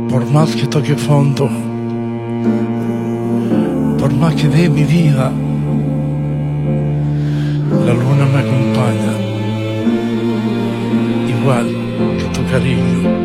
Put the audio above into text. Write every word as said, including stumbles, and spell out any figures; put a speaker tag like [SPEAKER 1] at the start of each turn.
[SPEAKER 1] Por más que toque fondo, por más que dé mi vida, la luna me acompaña, igual que tu cariño.